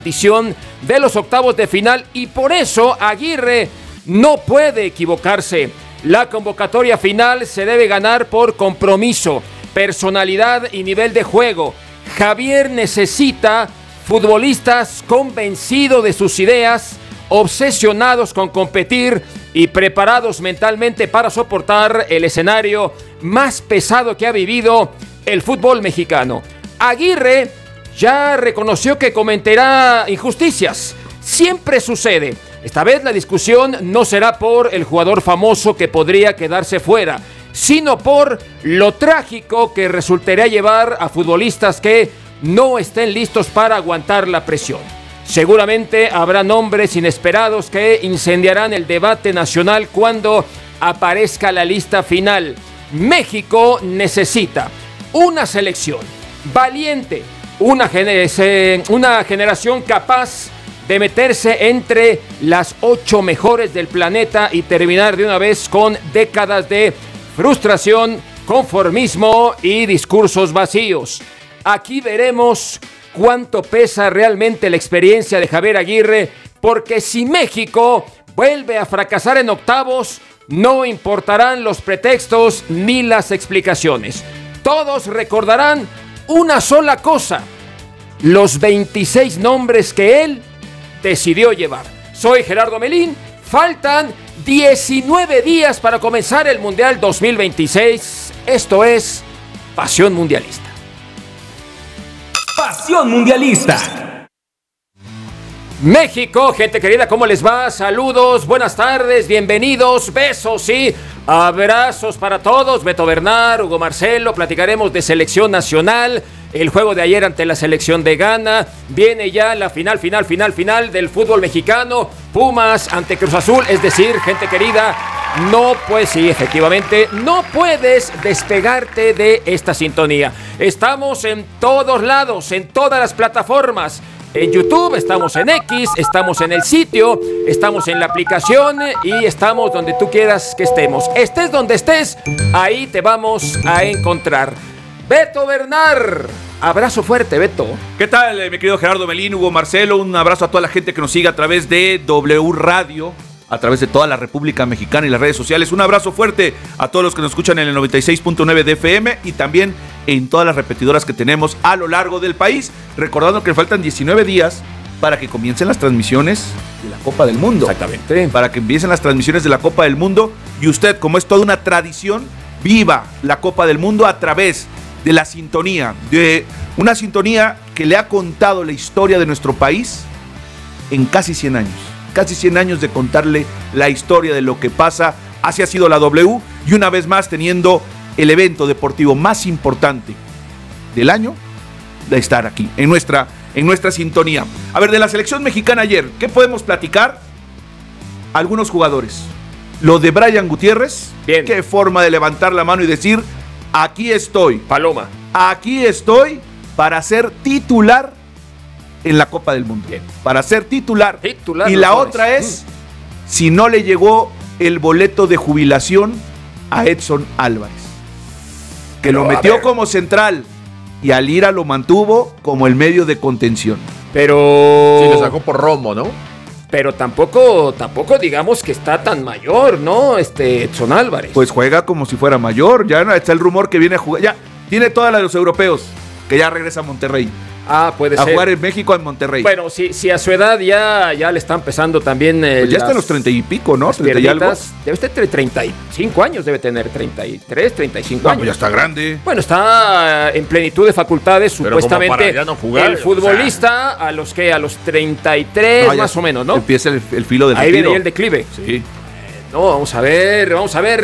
edición de los octavos de final y por eso Aguirre no puede equivocarse. La convocatoria final se debe ganar por compromiso, personalidad y nivel de juego. Javier necesita futbolistas convencidos de sus ideas, obsesionados con competir y preparados mentalmente para soportar el escenario más pesado que ha vivido el fútbol mexicano. Aguirre ya reconoció que cometerá injusticias. Siempre sucede. Esta vez la discusión no será por el jugador famoso que podría quedarse fuera, sino por lo trágico que resultaría llevar a futbolistas que no estén listos para aguantar la presión. Seguramente habrá nombres inesperados que incendiarán el debate nacional cuando aparezca la lista final. México necesita una selección valiente, una generación capaz de meterse entre las 8 mejores del planeta y terminar de una vez con décadas de frustración, conformismo y discursos vacíos. Aquí veremos cuánto pesa realmente la experiencia de Javier Aguirre, porque si México vuelve a fracasar en octavos, no importarán los pretextos ni las explicaciones. Todos recordarán una sola cosa: los 26 nombres que él decidió llevar. Soy Gerardo Melín. Faltan 19 días para comenzar el Mundial 2026. Esto es Pasión Mundialista. Pasión Mundialista. México, gente querida, ¿cómo les va? Saludos, buenas tardes, bienvenidos, besos y abrazos para todos. Beto Bernal, Hugo Marcelo, platicaremos de selección nacional, el juego de ayer ante la selección de Ghana. Viene ya la final del fútbol mexicano, Pumas ante Cruz Azul. Es decir, gente querida, no puedes despegarte de esta sintonía. Estamos en todos lados, en todas las plataformas. En YouTube, estamos en X, estamos en el sitio, estamos en la aplicación y estamos donde tú quieras que estemos. Estés donde estés, ahí te vamos a encontrar. Beto Bernal, abrazo fuerte, Beto. ¿Qué tal, mi querido Gerardo Melín, Hugo Marcelo? Un abrazo a toda la gente que nos sigue a través de W Radio, a través de toda la República Mexicana y las redes sociales. Un abrazo fuerte a todos los que nos escuchan en el 96.9 de FM y también en todas las repetidoras que tenemos a lo largo del país. Recordando que faltan 19 días para que comiencen las transmisiones de la Copa del Mundo. Exactamente. Para que empiecen las transmisiones de la Copa del Mundo. Y usted, como es toda una tradición, viva la Copa del Mundo a través de la sintonía. De una sintonía que le ha contado la historia de nuestro país en casi 100 años. Casi 100 años de contarle la historia de lo que pasa. Así ha sido la W, y una vez más teniendo el evento deportivo más importante del año de estar aquí, en nuestra sintonía. A ver, de la selección mexicana ayer, ¿qué podemos platicar? Algunos jugadores. Lo de Brian Gutiérrez, bien. Qué forma de levantar la mano y decir: aquí estoy. Paloma. Aquí estoy para ser titular en la Copa del Mundo. Bien. Para ser titular. Y la otra es, si no le llegó el boleto de jubilación a Edson Álvarez, que pero, lo metió como central y al Ira lo mantuvo como el medio de contención. Pero sí, lo sacó por Romo, ¿no? Pero tampoco digamos que está tan mayor, ¿no? Edson Álvarez. Pues juega como si fuera mayor. Ya está el rumor que viene a jugar. Ya tiene toda la de los europeos, que ya regresa a Monterrey. Ah, puede ser. A jugar en México, en Monterrey. Bueno, si a su edad ya le está empezando también. Pues ya está en los 30 y pico, ¿no? 30 y algo. Debe estar entre 35 años, debe tener 33, 35 años. Pues ya está grande. Bueno, está en plenitud de facultades, pero supuestamente. Ya no jugar, el futbolista, a los 33, no, más o menos, ¿no? Empieza el filo del ahí viene el declive. Sí. No, vamos a ver.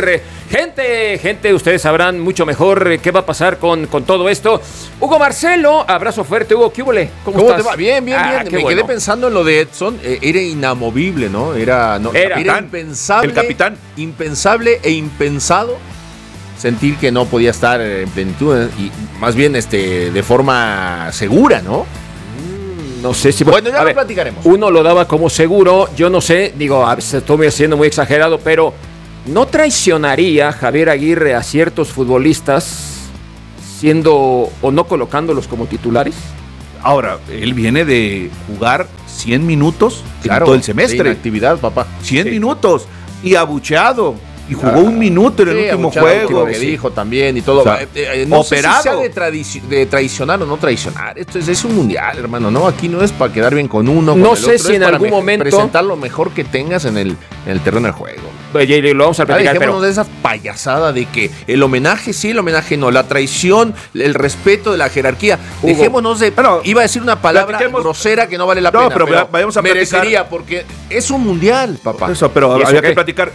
Gente, ustedes sabrán mucho mejor qué va a pasar con todo esto. Hugo Marcelo, abrazo fuerte, Hugo, ¿qué hubo? ¿Cómo estás? te va? Bien. Me quedé pensando en lo de Edson. Era inamovible, ¿no? Era impensable. El capitán. Impensable e impensado sentir que no podía estar en plenitud y más bien de forma segura, ¿no? No sé si... Bueno, ya lo platicaremos. Uno lo daba como seguro, yo no sé, estoy siendo muy exagerado, pero ¿no traicionaría Javier Aguirre a ciertos futbolistas siendo o no colocándolos como titulares? Ahora, él viene de jugar 100 minutos en todo el semestre. Actividad, papá. 100 minutos y abucheado. Y jugó un minuto en el último juego. Que dijo también y todo. O sea, no operado. sé si sea de traicionar o no traicionar. Esto es un mundial, hermano. No, aquí no es para quedar bien con uno. No con sé el otro, si en algún momento presentar lo mejor que tengas en el terreno del juego. Lo vamos a platicar, dejémonos de esa payasada de que el homenaje sí, el homenaje no, la traición, el respeto de la jerarquía. Hugo, dejémonos de... iba a decir una palabra grosera que no vale la pena, pero vayamos a merecería, porque es un mundial, papá. Eso, pero había que platicar.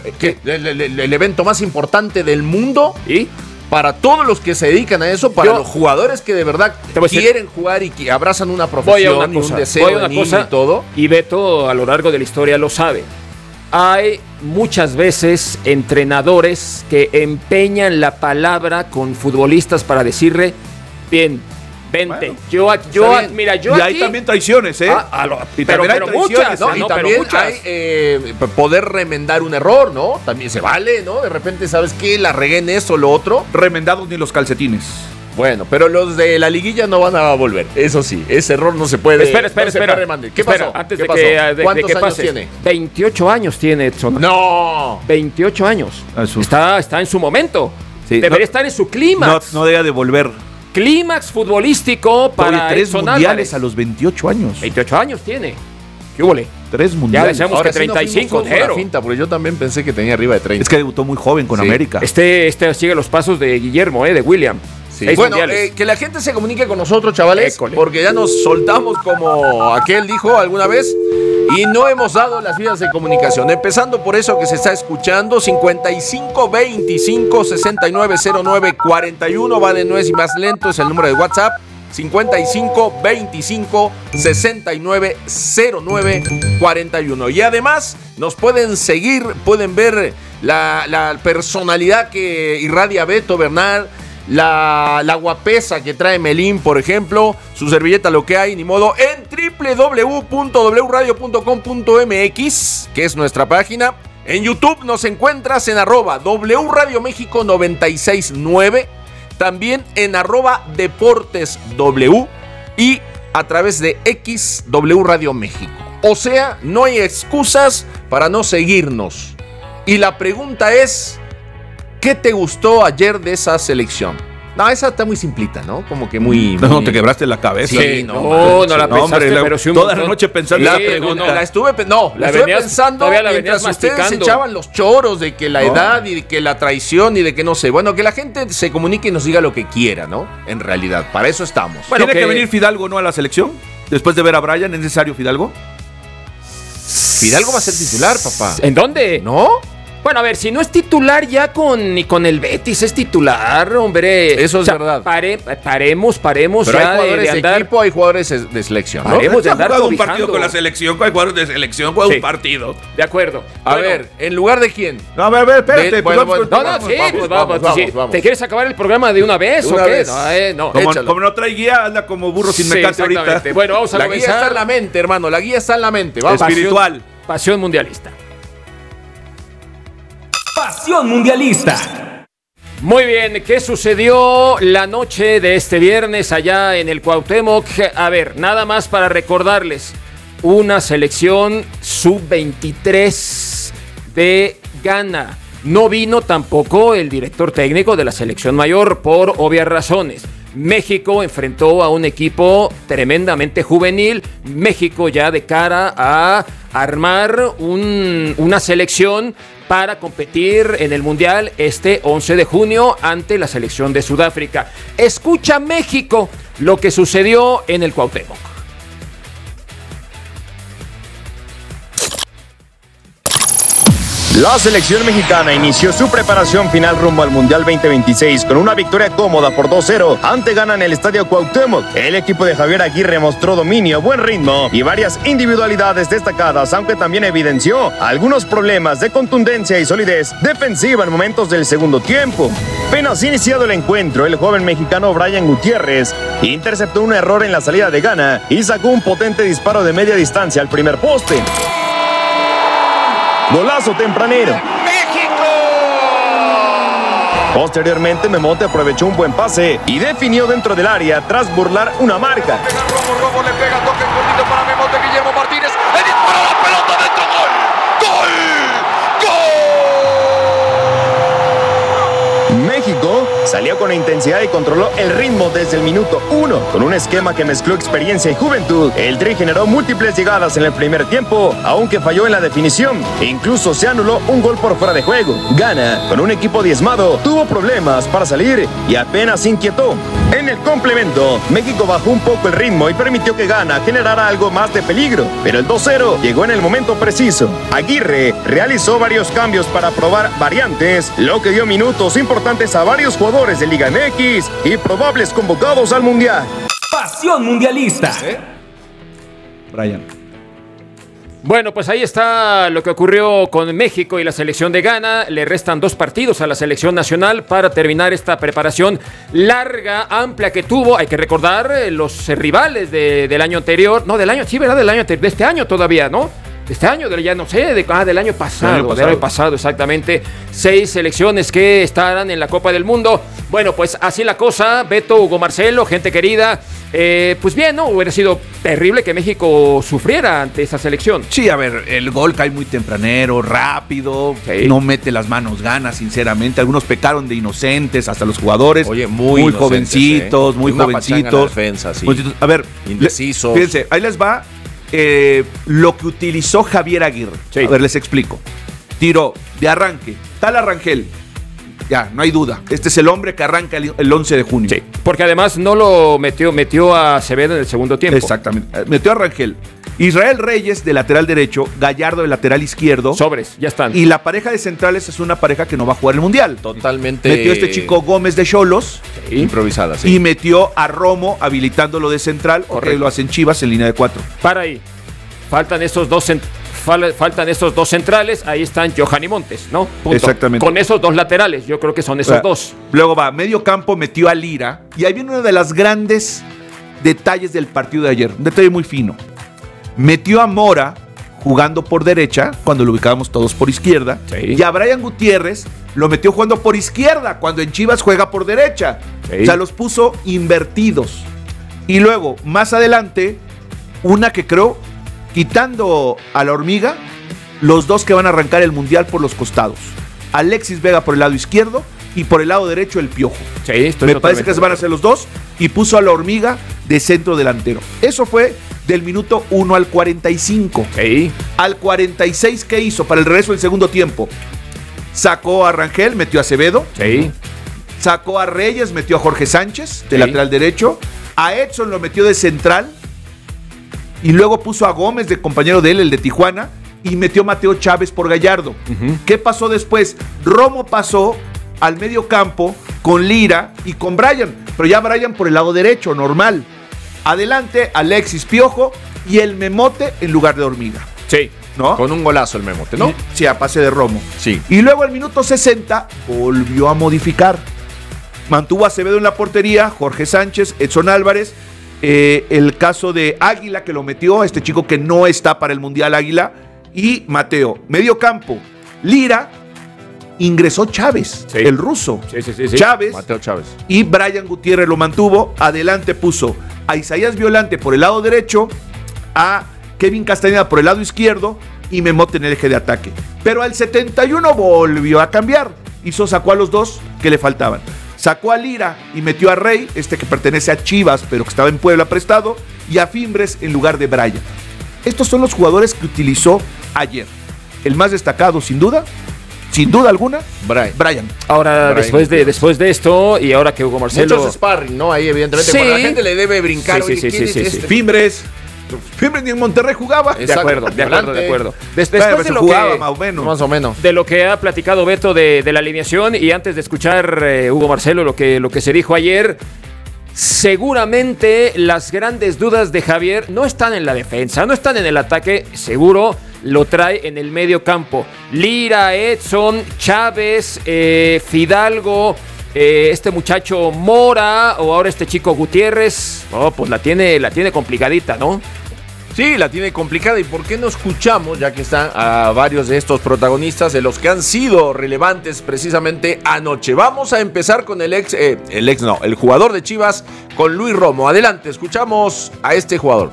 El evento más importante del mundo. ¿Y? Para todos los que se dedican a eso, para los jugadores que de verdad quieren jugar y que abrazan una profesión y un deseo de niño y todo. Y Beto a lo largo de la historia lo sabe. Hay muchas veces entrenadores que empeñan la palabra con futbolistas para decirle, bien, vente. Bueno, mira, yo y aquí... hay también traiciones, ¿eh? pero muchas, ¿no? Y también hay poder remendar un error, ¿no? También se vale, ¿no? De repente, ¿sabes qué? La regué en eso, lo otro. Remendados ni los calcetines. Bueno, pero los de la liguilla no van a volver. Eso sí, ese error no se puede. Espera. ¿Qué pasó? Antes ¿Qué de pasó? que ¿Cuántos años pase? tiene? 28 años tiene Edson. ¡No! 28 años. Está en su momento. Sí, Debería estar en su clímax. No debe de volver. Clímax futbolístico para 3 Edson mundiales Álvarez. a los 28 años. 28 años tiene. ¿Qué hubo? 3 mundiales. Ya decíamos que 35, la finta, porque yo también pensé que tenía arriba de 30. Es que debutó muy joven con América. Este sigue los pasos de Guillermo, de William. Sí. Bueno, que la gente se comunique con nosotros, chavales, porque ya nos soltamos como aquel dijo alguna vez y no hemos dado las vías de comunicación. Empezando por eso que se está escuchando, 55 25 69 09 41, va de nuez y más lento, es el número de WhatsApp. 55 25 69 09 41. Y además nos pueden seguir, pueden ver la personalidad que irradia Beto Bernal, la guapesa que trae Melín, por ejemplo, su servilleta, lo que hay, ni modo, en www.wradio.com.mx, que es nuestra página. En YouTube nos encuentras en @W Radio México 969, también en @DeportesW y a través de XW Radio México. O sea, no hay excusas para no seguirnos. Y la pregunta es, ¿qué te gustó ayer de esa selección? No, esa está muy simplita, ¿no? Como que muy... No, te quebraste la cabeza. Sí, no la pensaste, pero sí un toda montón. la noche pensando Sí, la pregunta. La estuve pensando todavía la mientras venías ustedes masticando. echaban los choros de que la edad y de que la traición y de que no sé. Bueno, que la gente se comunique y nos diga lo que quiera, ¿no? En realidad, para eso estamos. Bueno, ¿Tiene que venir Fidalgo, no, a la selección? Después de ver a Brian, ¿es necesario Fidalgo? Fidalgo va a ser titular, papá. ¿En dónde? ¿No? Bueno, a ver, si no es titular ya ni con el Betis es titular, hombre. Eso es verdad. Paremos Pero ya hay jugadores de andar. equipo, hay jugadores de selección, ¿no? Paremos de Ha andar jugado un cobijando. partido con la selección, hay jugadores de selección, juega Sí. un partido. De acuerdo. A Bueno, ver, ¿en lugar de quién? No, a ver, espérate. Bueno, pues No, vamos, sí, vamos, pues vamos. vamos. ¿Te quieres acabar el programa de una vez De o una qué? vez. No. Échalo. Como no trae guía, anda como burro sin Sí, mecate ahorita. exactamente. Bueno, vamos a La guía está comenzar. en la mente, hermano. La guía está en la mente. Vamos. Espiritual. Pasión mundialista. Pasión mundialista. Muy bien, ¿qué sucedió la noche de este viernes allá en el Cuauhtémoc? A ver, nada más para recordarles, una selección sub-23 de Ghana. No vino tampoco el director técnico de la selección mayor por obvias razones. México enfrentó a un equipo tremendamente juvenil. México ya de cara a armar una selección para competir en el Mundial este 11 de junio ante la selección de Sudáfrica. Escucha México lo que sucedió en el Cuauhtémoc. La selección mexicana inició su preparación final rumbo al Mundial 2026 con una victoria cómoda por 2-0 ante Ghana en el Estadio Cuauhtémoc. El equipo de Javier Aguirre mostró dominio, buen ritmo y varias individualidades destacadas, aunque también evidenció algunos problemas de contundencia y solidez defensiva en momentos del segundo tiempo. Apenas iniciado el encuentro, el joven mexicano Brian Gutiérrez interceptó un error en la salida de Ghana y sacó un potente disparo de media distancia al primer poste. Golazo tempranero. Posteriormente, Memote aprovechó un buen pase y definió dentro del área tras burlar una marca. Romo le pega, toque cortito para Memote, Guillermo Martínez, le dispara la pelota dentro, ¡gol! México salió con intensidad y controló el ritmo desde el minuto 1. Con un esquema que mezcló experiencia y juventud, el Tri generó múltiples llegadas en el primer tiempo, aunque falló en la definición. Incluso se anuló un gol por fuera de juego. Ghana, con un equipo diezmado, tuvo problemas para salir y apenas se inquietó. En el complemento, México bajó un poco el ritmo y permitió que Ghana generara algo más de peligro, pero el 2-0 llegó en el momento preciso. Aguirre realizó varios cambios para probar variantes, lo que dio minutos importantes a varios jugadores de Liga MX y probables convocados al Mundial. Pasión mundialista. Brian. Bueno, pues ahí está lo que ocurrió con México y la selección de Ghana. Le restan 2 partidos a la selección nacional para terminar esta preparación larga, amplia que tuvo. Hay que recordar los rivales del año anterior. No, del año, sí, ¿verdad? Del año anterior, de este año todavía, ¿no? Este año, ya no sé, del año pasado. Del año pasado, exactamente. 6 selecciones que estarán en la Copa del Mundo. Bueno, pues así la cosa. Beto, Hugo Marcelo, gente querida. Pues bien, ¿no? Hubiera sido terrible que México sufriera ante esa selección. Sí, a ver, el gol cae muy tempranero, rápido, sí. No mete las manos, gana, sinceramente. Algunos pecaron de inocentes, hasta los jugadores. Oye, muy jovencitos, muy jovencitos. Defensa, sí. A ver, indecisos. Fíjense, ahí les va lo que utilizó Javier Aguirre. Sí. A ver, les explico. Tiró de arranque, tal Arrangel. Ya, no hay duda. Este es el hombre que arranca el 11 de junio. Sí, porque además no lo metió a Acevedo en el segundo tiempo. Exactamente. Metió a Rangel. Israel Reyes de lateral derecho, Gallardo de lateral izquierdo. Sobres, ya están. Y la pareja de centrales es una pareja que no va a jugar el Mundial. Totalmente. Metió a este chico Gómez de Xolos. Sí. Improvisada, sí. Y metió a Romo habilitándolo de central. Correcto. Lo hacen Chivas en línea de 4. Para ahí. Faltan estos dos centrales, ahí están Johan y Montes, ¿no? Punto. Exactamente. Con esos 2 laterales, yo creo que son esos 2. Luego va, medio campo, metió a Lira. Y ahí viene uno de los grandes detalles del partido de ayer. Un detalle muy fino. Metió a Mora jugando por derecha, cuando lo ubicábamos todos por izquierda. Sí. Y a Brian Gutiérrez lo metió jugando por izquierda, cuando en Chivas juega por derecha. Sí. O sea, los puso invertidos. Y luego, más adelante, una que creo, quitando a la Hormiga, los 2 que van a arrancar el Mundial por los costados. Alexis Vega por el lado izquierdo y por el lado derecho el Piojo. Sí, Me parece que se van a hacer los 2 y puso a la Hormiga de centro delantero. Eso fue del minuto 1 al 45. Sí. Al 46, ¿qué hizo? Para el regreso del segundo tiempo. Sacó a Rangel, metió a Acevedo. Sí. Sacó a Reyes, metió a Jorge Sánchez de Sí. lateral derecho. A Edson lo metió de central. Y luego puso a Gómez de compañero de él, el de Tijuana. Y metió a Mateo Chávez por Gallardo. Uh-huh. ¿Qué pasó después? Romo pasó al medio campo con Lira y con Brian. Pero ya Brian por el lado derecho, normal. Adelante, Alexis Piojo y el Memote en lugar de Hormiga. Sí. ¿No? Con un golazo el Memote, ¿no? Sí, a pase de Romo. Sí. Y luego al minuto 60 volvió a modificar. Mantuvo a Acevedo en la portería, Jorge Sánchez, Edson Álvarez. El caso de Águila, que lo metió, este chico que no está para el Mundial Águila. Y Mateo. Medio campo, Lira. Ingresó Chávez, Sí. el ruso. Sí. Chávez. Mateo Chávez. Y Brian Gutiérrez lo mantuvo. Adelante puso a Isaías Violante por el lado derecho, a Kevin Castañeda por el lado izquierdo y Memote en el eje de ataque. Pero al 71 volvió a cambiar. Sacó a los 2 que le faltaban. Sacó a Lira y metió a Rey, este que pertenece a Chivas, pero que estaba en Puebla prestado, y a Fimbres en lugar de Brian. Estos son los jugadores que utilizó ayer. El más destacado, sin duda alguna, Brian. Ahora, después de esto, y ahora que Hugo Marcelo... Muchos sparring, ¿no? Ahí, evidentemente, Sí. porque la gente le debe brincar. Sí, Oye, sí, ¿quién sí, es sí, este? Fimbres ni en Monterrey jugaba. De acuerdo. Después Bueno, de se lo jugaba que... más o menos. De lo que ha platicado Beto de la alineación, y antes de escuchar Hugo Marcelo lo que se dijo ayer, seguramente las grandes dudas de Javier no están en la defensa, no están en el ataque, seguro lo trae en el medio campo. Lira, Edson, Chávez, Fidalgo, este muchacho Mora o ahora este chico Gutiérrez. Oh, pues la tiene complicadita, ¿no? Sí, la tiene complicada. ¿Y por qué no escuchamos, ya que están a varios de estos protagonistas, de los que han sido relevantes precisamente anoche? Vamos a empezar con el jugador de Chivas, con Luis Romo. Adelante, escuchamos a este jugador.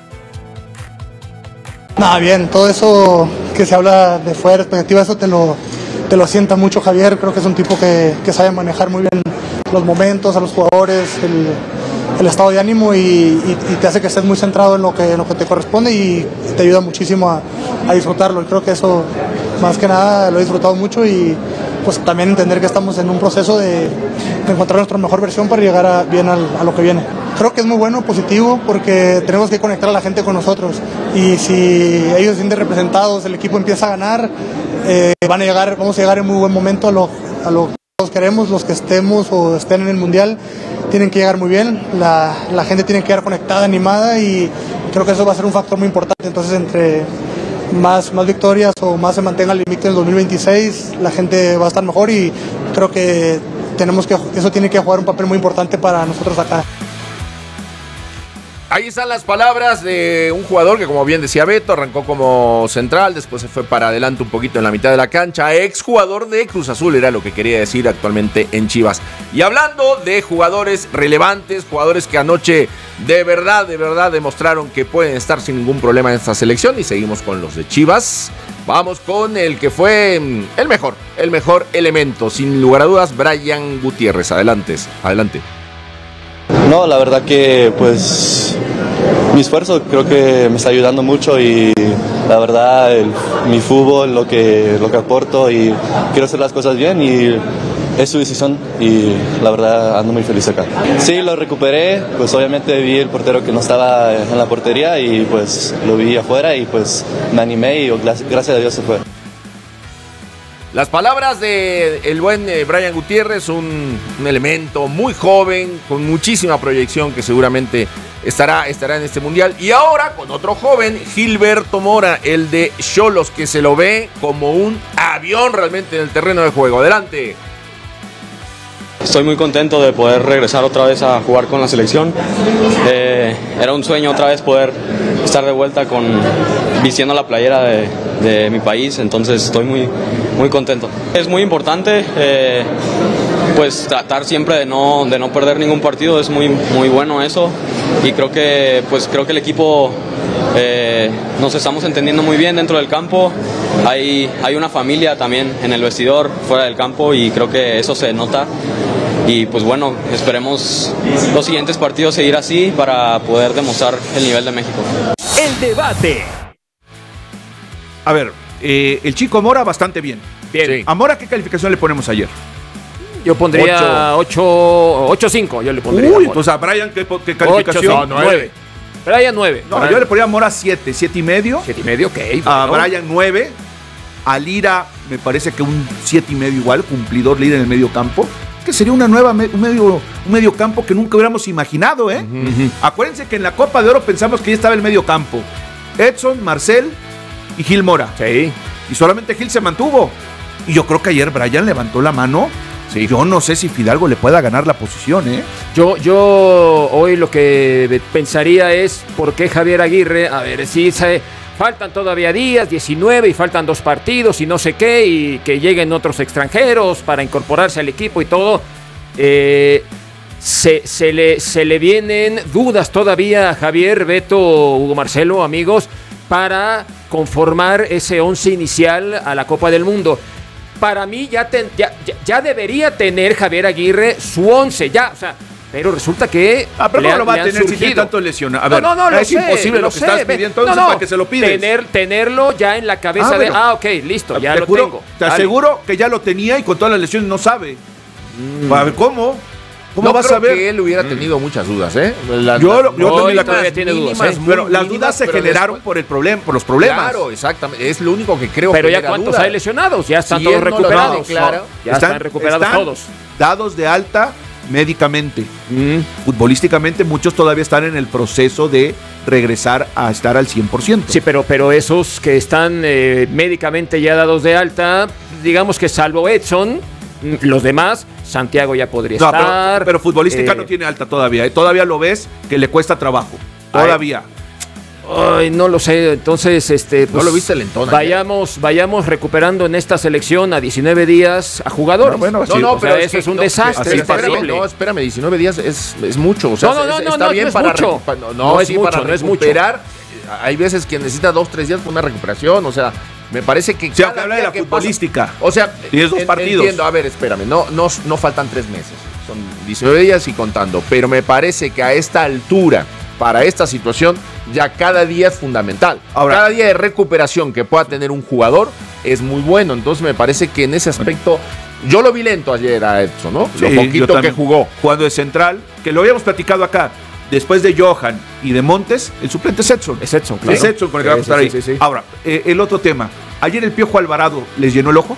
Nada, bien, todo eso que se habla de fuera, expectativa, eso te lo sienta mucho Javier. Creo que es un tipo que sabe manejar muy bien los momentos, a los jugadores, el estado de ánimo y te hace que estés muy centrado en lo que te corresponde y te ayuda muchísimo a disfrutarlo. Y creo que eso, más que nada, lo he disfrutado mucho y pues también entender que estamos en un proceso de encontrar nuestra mejor versión para llegar bien a lo que viene. Creo que es muy bueno, positivo, porque tenemos que conectar a la gente con nosotros y si ellos se sienten representados, el equipo empieza a ganar, vamos a llegar en muy buen momento a lo que todos queremos, los que estemos o estén en el Mundial. Tienen que llegar muy bien, la gente tiene que llegar conectada, animada y creo que eso va a ser un factor muy importante. Entonces, entre más victorias o más se mantenga el invicto en el 2026, la gente va a estar mejor y creo que eso tiene que jugar un papel muy importante para nosotros acá. Ahí están las palabras de un jugador que, como bien decía Beto, arrancó como central, después se fue para adelante un poquito en la mitad de la cancha, exjugador de Cruz Azul, era lo que quería decir, actualmente en Chivas. Y hablando de jugadores relevantes, jugadores que anoche de verdad demostraron que pueden estar sin ningún problema en esta selección, y seguimos con los de Chivas. Vamos con el que fue el mejor elemento, sin lugar a dudas, Brian Gutiérrez. Adelante. No, la verdad que pues mi esfuerzo creo que me está ayudando mucho y la verdad mi fútbol, lo que aporto y quiero hacer las cosas bien y es su decisión y la verdad ando muy feliz acá. Sí, lo recuperé, pues obviamente vi el portero que no estaba en la portería y pues lo vi afuera y pues me animé y gracias a Dios se fue. Las palabras de el buen Brian Gutiérrez, un elemento muy joven, con muchísima proyección que seguramente estará en este mundial. Y ahora con otro joven, Gilberto Mora, el de Xolos, que se lo ve como un avión realmente en el terreno de juego. Adelante. Estoy muy contento de poder regresar otra vez a jugar con la selección. Era un sueño otra vez poder estar de vuelta vistiendo la playera de mi país, entonces estoy muy contento. Es muy importante pues tratar siempre de no perder ningún partido, es muy bueno eso y creo que el equipo nos estamos entendiendo muy bien dentro del campo. Hay una familia también en el vestidor, fuera del campo, y creo que eso se nota. Y pues bueno, esperemos los siguientes partidos seguir así para poder demostrar el nivel de México. El debate. A ver, el chico Mora bastante bien. Bien. Sí. ¿A Mora qué calificación le ponemos ayer? Yo pondría 8.5, yo le pondría. Uy, entonces a Brian, ¿qué calificación? 8, 9. Brian 9. No, yo le ponía a Mora 7.5. 7.5, ok. A Bueno. Brian 9. A Lira me parece que un 7.5 igual, cumplidor Lira en el medio campo. Que sería un medio campo que nunca hubiéramos imaginado, ¿eh? Uh-huh. Acuérdense que en la Copa de Oro pensamos que ya estaba el medio campo. Edson, Marcel y Gil Mora. Sí. Y solamente Gil se mantuvo. Y yo creo que ayer Brian levantó la mano. Sí. Yo no sé si Fidalgo le pueda ganar la posición, ¿eh? Yo hoy lo que pensaría es por qué Javier Aguirre, a ver, si faltan todavía días, 19, y faltan 2 partidos y no sé qué, y que lleguen otros extranjeros para incorporarse al equipo y todo. Se le vienen dudas todavía a Javier, Beto, Hugo Marcelo, amigos, para conformar ese 11 inicial a la Copa del Mundo. Para mí ya debería tener Javier Aguirre su 11, ya, o sea, pero resulta que pero no lo va a tener si tiene tanto lesionado. A ver, no, es imposible lo que estás pidiendo, entonces ¿para qué se lo pides? Tenerlo ya en la cabeza ok, listo, ya lo tengo. Te aseguro que ya lo tenía y con todas las lesiones no sabe. A ver, ¿cómo No vas creo a ver? Que él hubiera tenido muchas dudas, ¿eh? Yo también todavía tiene dudas, pero las dudas se generaron por los problemas. Claro, exactamente. Es lo único que creo. Pero ya cuántos hay lesionados, ya están todos recuperados. Claro. Ya están recuperados todos. Dados de alta médicamente. Futbolísticamente muchos todavía están en el proceso de regresar a estar al 100%. Sí, pero esos que están médicamente ya dados de alta, digamos que salvo Edson, los demás, Santiago ya podría estar. Pero futbolística no tiene alta todavía. Todavía lo ves que le cuesta trabajo. Todavía. Ay, no lo sé, entonces pues, ¿no lo viste lentón? Vayamos recuperando en esta selección a 19 días a jugador. Pero eso es un desastre, es terrible. No, espérame, 19 días es mucho. O sea, no es mucho. No es recuperar. Hay veces que necesita 2-3 días para una recuperación, o sea, me parece que... Se habla de la futbolística. O sea, tienes 2 partidos. Entiendo, a ver, espérame, no faltan 3 meses, son 19 días y contando, pero me parece que a esta altura, para esta situación, ya cada día es fundamental. Ahora, cada día de recuperación que pueda tener un jugador es muy bueno, entonces me parece que en ese aspecto... Yo lo vi lento ayer a Edson, ¿no? Sí, lo poquito que jugó. Jugando de central, que lo habíamos platicado acá. Después de Johan y de Montes, el suplente es Edson. Es Edson, claro. Es Edson con el que va a estar ahí. Sí. Ahora, el otro tema. Ayer el Piojo Alvarado les llenó el ojo.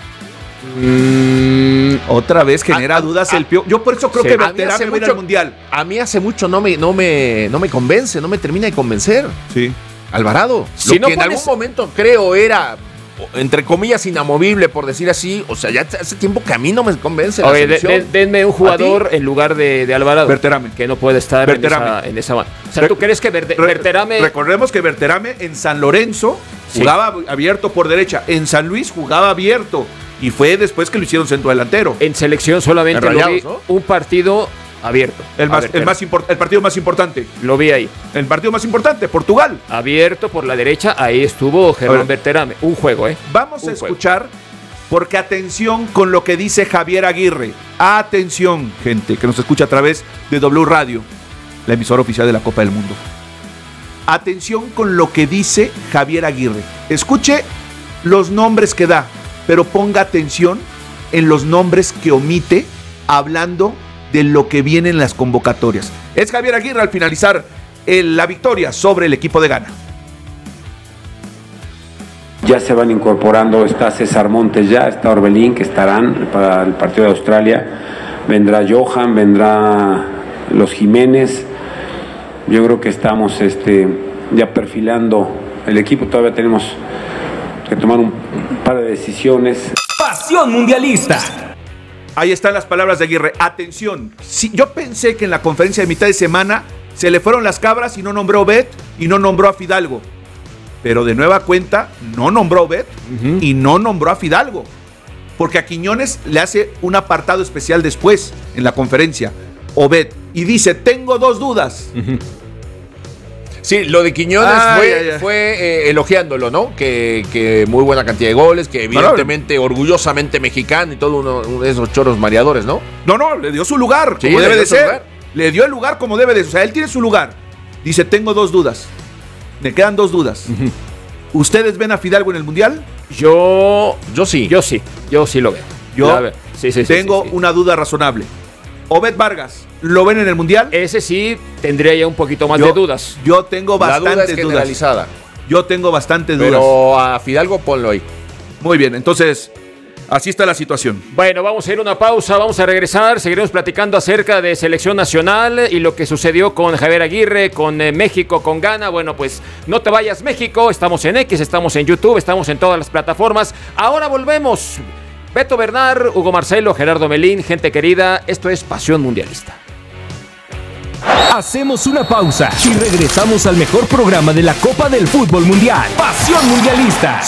Otra vez genera dudas el Piojo. Yo por eso creo que Berterame va a ir al Mundial. A mí hace mucho no me convence, no me termina de convencer. Sí. Alvarado. Si lo que en algún momento creo era, entre comillas, inamovible, por decir así. O sea, ya hace tiempo que a mí no me convence la selección. Denme un jugador en lugar de Alvarado. Berterame. Que no puede estar en esa mano. O sea, ¿tú crees que Berterame... Recordemos que Berterame en San Lorenzo jugaba abierto por derecha. En San Luis jugaba abierto. Y fue después que lo hicieron centro delantero. En selección solamente lo vi un partido abierto. El partido más importante. Lo vi ahí. El partido más importante, Portugal. Abierto por la derecha, ahí estuvo Germán Berterame. Un juego, Vamos a escuchar, porque atención con lo que dice Javier Aguirre. Atención, gente que nos escucha a través de W Radio, la emisora oficial de la Copa del Mundo. Atención con lo que dice Javier Aguirre. Escuche los nombres que da, pero ponga atención en los nombres que omite, hablando de lo que viene en las convocatorias. Es Javier Aguirre al finalizar la victoria sobre el equipo de Ghana. Ya se van incorporando, está César Montes ya, está Orbelín, que estarán para el partido de Australia. Vendrá Johan, vendrá los Jiménez. Yo creo que estamos ya perfilando el equipo. Todavía tenemos que tomar un par de decisiones. Pasión mundialista. Ahí están las palabras de Aguirre. Atención, yo pensé que en la conferencia de mitad de semana se le fueron las cabras y no nombró a Bet y no nombró a Fidalgo. Pero de nueva cuenta, no nombró a Bet y no nombró a Fidalgo. Porque a Quiñones le hace un apartado especial después en la conferencia. Obed. Y dice, tengo 2 dudas. Sí, lo de Quiñones fue elogiándolo, ¿no? Que muy buena cantidad de goles, que evidentemente orgullosamente mexicano y todo uno de esos choros mareadores, ¿no? No, le dio su lugar, como debe de ser. Le dio el lugar como debe de ser. O sea, él tiene su lugar. Dice, tengo 2 dudas. Me quedan 2 dudas. ¿Ustedes ven a Fidalgo en el Mundial? Yo sí lo veo. Yo tengo una duda razonable. Obed Vargas, ¿lo ven en el Mundial? Ese sí tendría ya un poquito más de dudas. Yo tengo bastantes duda es generalizada. dudas. Yo tengo bastantes dudas. Pero a Fidalgo ponlo ahí. Muy bien, entonces así está la situación. Bueno, vamos a ir a una pausa, vamos a regresar, seguiremos platicando acerca de selección nacional y lo que sucedió con Javier Aguirre, con México, con Ghana. Bueno, pues no te vayas, México, estamos en X, estamos en YouTube, estamos en todas las plataformas. Ahora volvemos. Beto Bernard, Hugo Marcelo, Gerardo Melín, gente querida, esto es Pasión Mundialista. Hacemos una pausa y regresamos al mejor programa de la Copa del Fútbol Mundial. Pasión Mundialista.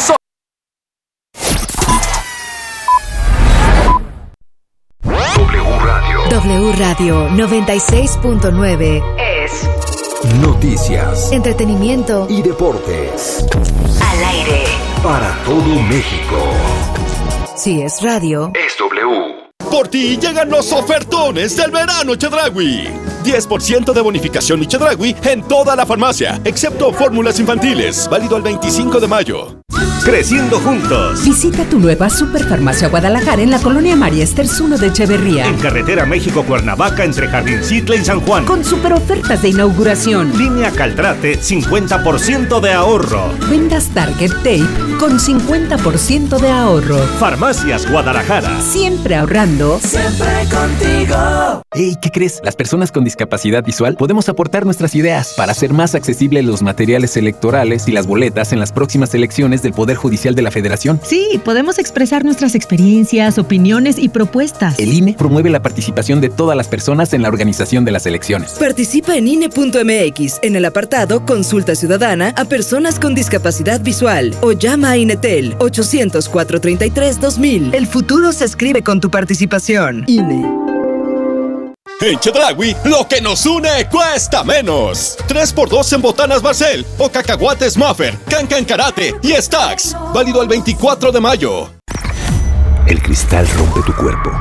W Radio 96.9 es noticias, entretenimiento y deportes. Al aire para todo México. Si es radio, es W. Por ti llegan los ofertones del verano Chedraui. 10% de bonificación y Chedraui en toda la farmacia, excepto fórmulas infantiles. Válido el 25 de mayo. Creciendo juntos. Visita tu nueva Superfarmacia Guadalajara en la colonia María Esters 1 de Echeverría. En carretera México-Cuernavaca entre Jardincitla y San Juan. Con super ofertas de inauguración. Línea Caltrate, 50% de ahorro. Vendas Target Tape con 50% de ahorro. Farmacias Guadalajara. Siempre ahorrando. Siempre contigo. Hey, ¿qué crees? Las personas con discapacidad visual podemos aportar nuestras ideas para hacer más accesibles los materiales electorales y las boletas en las próximas elecciones del Poder Judicial de la Federación. Sí, podemos expresar nuestras experiencias, opiniones y propuestas. El INE promueve la participación de todas las personas en la organización de las elecciones. Participa en INE.mx en el apartado Consulta Ciudadana a personas con discapacidad visual o llama a INETEL 800-433-2000. El futuro se escribe con tu participación. INE. En Chedraui, lo que nos une cuesta menos. 3x2 en botanas Barcel o cacahuates Muffer, Can Karate y Stacks. Válido el 24 de mayo. El cristal rompe tu cuerpo.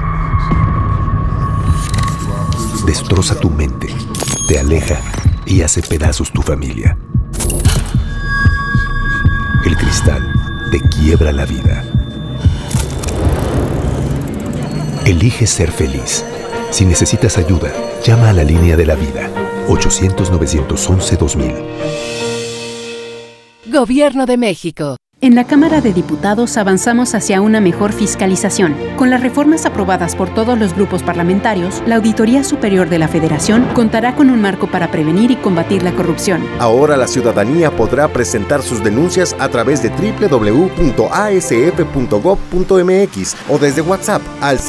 Destroza tu mente. Te aleja y hace pedazos tu familia. El cristal te quiebra la vida. Elige ser feliz. Si necesitas ayuda, llama a la línea de la vida, 800-911-2000. Gobierno de México. En la Cámara de Diputados avanzamos hacia una mejor fiscalización. Con las reformas aprobadas por todos los grupos parlamentarios, la Auditoría Superior de la Federación contará con un marco para prevenir y combatir la corrupción. Ahora la ciudadanía podrá presentar sus denuncias a través de www.asf.gov.mx o desde WhatsApp al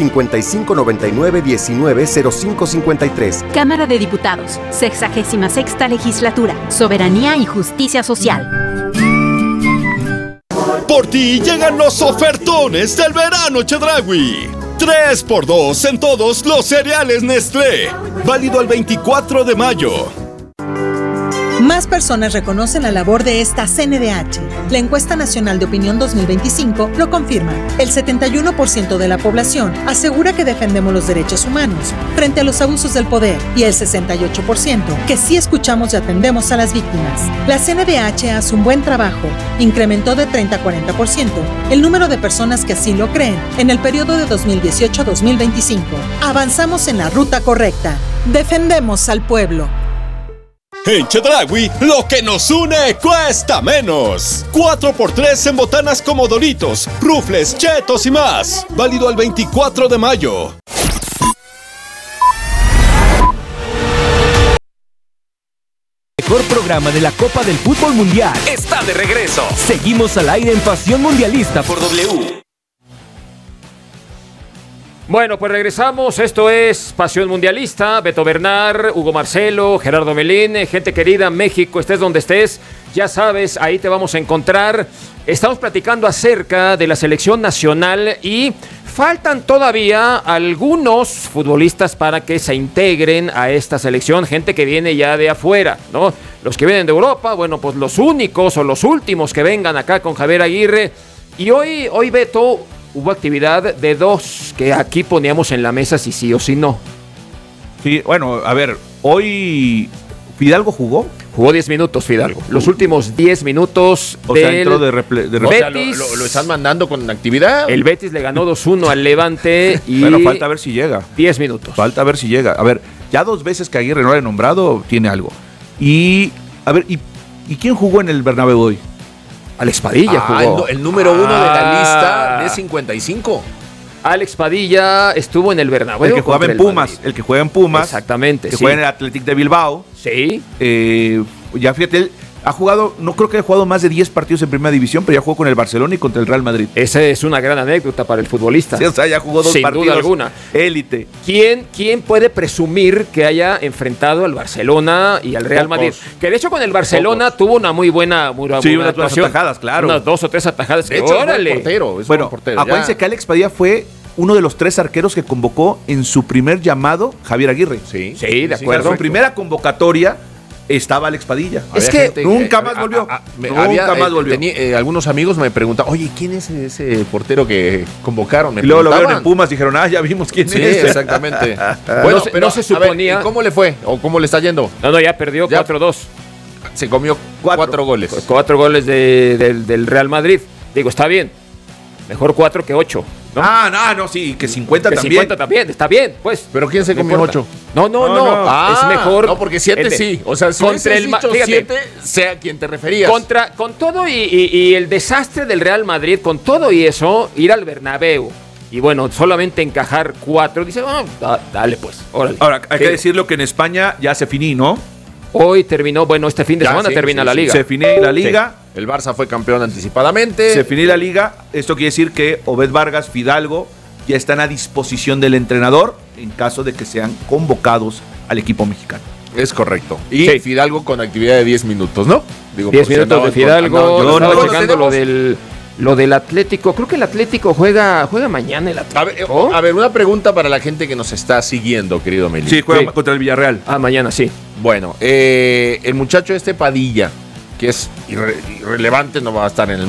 5599-190553. Cámara de Diputados, 66ª Legislatura, Soberanía y Justicia Social. Por ti llegan los ofertones del verano Chedraui. 3x2 en todos los cereales Nestlé. Válido el 24 de mayo. Más personas reconocen la labor de esta CNDH. La encuesta nacional de opinión 2025 lo confirma. El 71% de la población asegura que defendemos los derechos humanos frente a los abusos del poder y el 68% que sí escuchamos y atendemos a las víctimas. La CNDH hace un buen trabajo. Incrementó de 30 a 40% el número de personas que así lo creen en el periodo de 2018 a 2025. Avanzamos en la ruta correcta. Defendemos al pueblo. En Chedraui, lo que nos une cuesta menos. 4x3 en botanas como Doritos, Rufles, Chetos y más. Válido el 24 de mayo. Mejor programa de la Copa del Fútbol Mundial Está de regreso. Seguimos al aire en Pasión Mundialista por W. Bueno, pues regresamos. Esto es Pasión Mundialista. Beto Bernal, Hugo Marcelo, Gerardo Melín. Gente querida, México, estés donde estés, ya sabes, ahí te vamos a encontrar. Estamos platicando acerca de la selección nacional y faltan todavía algunos futbolistas para que se integren a esta selección. Gente que viene ya de afuera, ¿no? Los que vienen de Europa, bueno, pues los únicos o los últimos que vengan acá con Javier Aguirre. Y hoy Beto, hubo actividad de dos que aquí poníamos en la mesa si sí o si no. Sí, bueno, a ver, hoy Fidalgo jugó. Jugó 10 minutos Fidalgo. Los últimos 10 minutos sea, entró de Betis. O sea, ¿lo están mandando con actividad? El Betis le ganó 2-1 al Levante y... Bueno, falta ver si llega. 10 minutos. Falta ver si llega. A ver, ya 2 veces que Aguirre no lo ha nombrado, tiene algo. Y, a ver, ¿y quién jugó en el Bernabéu hoy? Alex Padilla jugó. El número 1 de la lista de 55. Alex Padilla estuvo en el Bernabéu. El que jugaba en Pumas. El que juega en Pumas. Exactamente. Que juega en el Athletic de Bilbao. Sí. Ya fíjate, él ha jugado, no creo que haya jugado más de 10 partidos en Primera División, pero ya jugó con el Barcelona y contra el Real Madrid. Esa es una gran anécdota para el futbolista. Sí, o sea, ya jugó 2 partidos. Sin duda alguna. Élite. ¿Quién puede presumir que haya enfrentado al Barcelona y al Real Madrid? Que de hecho con el Barcelona tuvo una muy buena sí, unas buenas atajadas, claro. Unas 2 o 3 atajadas. De hecho, órale. Portero, bueno, acuérdense que Alex Padilla fue uno de los 3 arqueros que convocó en su primer llamado Javier Aguirre. Sí, de acuerdo. En su primera convocatoria estaba Alex Padilla. Es que nunca más volvió. Nunca más volvió. Algunos amigos me preguntaban, oye, ¿quién es ese portero que convocaron? Y luego lo vieron en Pumas, dijeron, ya vimos quién es. Sí, exactamente. Bueno, pero no se suponía. Ver, ¿cómo le fue? ¿O cómo le está yendo? No, ya perdió 4-2. Se comió 4 goles. 4 goles del Real Madrid. Digo, está bien. Mejor 4 que 8. ¿no? No, sí, que 50 también. 50 también, está bien, pues. ¿Pero quién se comió 8? No. Es mejor. No, porque 7 sí. O sea, si contra el 7, sea quien te referías. Con todo y el desastre del Real Madrid, con todo y eso, ir al Bernabéu. Y bueno, solamente encajar 4. Dice, dale pues, órale. Ahora, hay que decirlo que en España ya se finí, ¿no? Hoy terminó, bueno, este fin de semana termina la Liga. Se finí la Liga. Sí. El Barça fue campeón anticipadamente. Se finí la Liga. Esto quiere decir que Obed Vargas, Fidalgo ya están a disposición del entrenador en caso de que sean convocados al equipo mexicano. Es correcto. Y Fidalgo con actividad de 10 minutos, ¿no? Digo, 10 minutos de Fidalgo. Yo estaba checando lo del Atlético. Creo que el Atlético juega mañana. El Atlético. A ver, una pregunta para la gente que nos está siguiendo, querido Meli. Sí, juega contra el Villarreal. Mañana, sí. Bueno, el muchacho Padilla, que es irrelevante, no va a estar en el